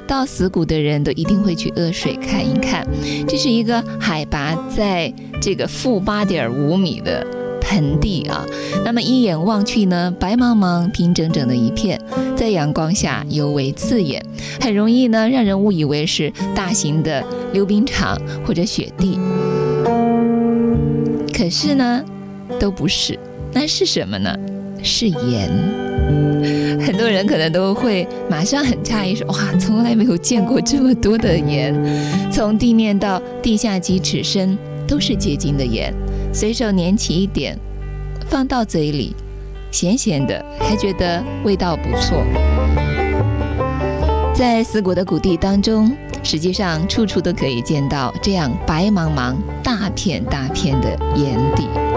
到死谷的人都一定会去恶水看一看。这是一个海拔在这个-8.5米的盆地啊，那么一眼望去呢，白茫茫平整整的一片，在阳光下尤为刺眼，很容易呢让人误以为是大型的溜冰场或者雪地。可是呢都不是，那是什么呢？是盐。很多人可能都会马上很诧异说，哇，从来没有见过这么多的盐，从地面到地下几尺深都是结晶的盐，随手捻起一点放到嘴里，咸咸的，还觉得味道不错。在死谷的谷地当中，实际上处处都可以见到这样白茫茫大片大片的盐地。